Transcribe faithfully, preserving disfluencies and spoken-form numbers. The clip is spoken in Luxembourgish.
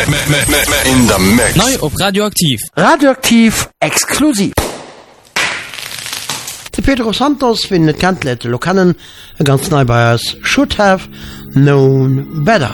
In the mix. Neu op Radioaktiv. Radioaktiv exklusiv. De Pedro Santos vin net Kantlete Lokannen ganz nei bei Should have known better.